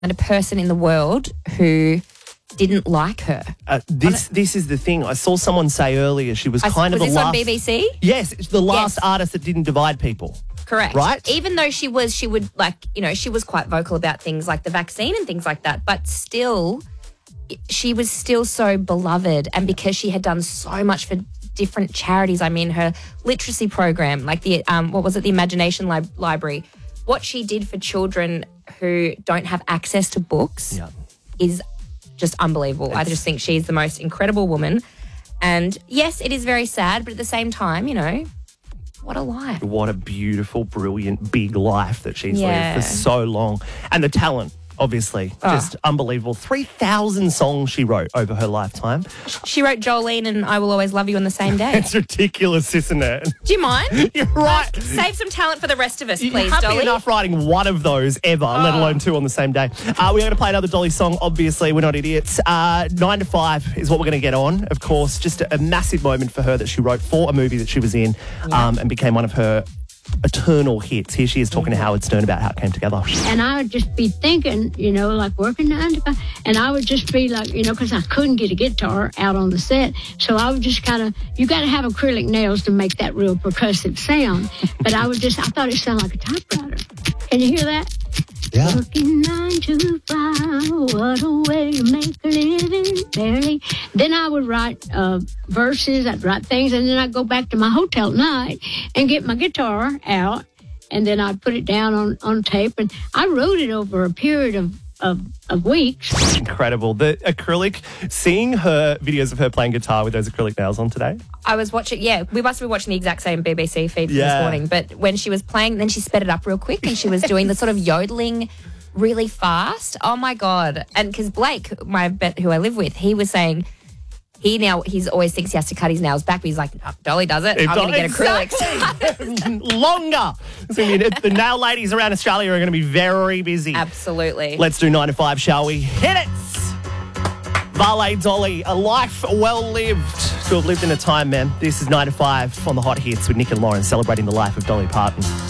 a person in the world who didn't like her. This is the thing. I saw someone say earlier she was kind of the last... Was this on BBC? Yes, it's the last artist that didn't divide people. Correct. Right? Even though she was quite vocal about things like the vaccine and things like that, but still, she was still so beloved. And because she had done so much for different charities, I mean, her literacy program, like the Imagination Library, what she did for children who don't have access to books is just unbelievable. I just think she's the most incredible woman. And yes, it is very sad, but at the same time, what a life. What a beautiful, brilliant, big life that she's lived for so long. And the talent, obviously, just unbelievable. 3,000 songs she wrote over her lifetime. She wrote Jolene and I Will Always Love You on the same day. It's ridiculous, isn't it? Do you mind? You're right. Save some talent for the rest of us, please, You're happy Dolly. enough writing one of those ever, let alone two on the same day. We're going to play another Dolly song, obviously. We're not idiots. 9 to 5 is what we're going to get on. Of course, just a massive moment for her that she wrote for a movie that she was in and became one of her eternal hits. Here she is talking to Howard Stern about how it came together. And I would just be thinking, like working 9 to 5, and I would just be like, because I couldn't get a guitar out on the set, so I would just kind of, you got to have acrylic nails to make that real percussive sound, but I thought it sounded like a typewriter. Can you hear that? Yeah. Working 9 to 5, what a way to make a living, barely. Then I would write verses, I'd write things, and then I'd go back to my hotel at night and get my guitar out, and then I'd put it down on tape. And I wrote it over a period of weeks. Incredible. The acrylic, seeing her videos of her playing guitar with those acrylic nails on today. I was watching, we must be watching the exact same BBC feed this morning, but when she was playing, then she sped it up real quick and she was doing the sort of yodeling really fast. Oh my God. And because Blake, who I live with, he was saying he's always thinks he has to cut his nails back, but he's like, Dolly does it. I'm going to get acrylics. Longer. The nail ladies around Australia are going to be very busy. Absolutely. Let's do 9 to 5, shall we? Hit it! Vale Dolly, a life well lived. To have lived in a time, man. This is 9 to 5 on the Hot Hits with Nick and Lauren celebrating the life of Dolly Parton.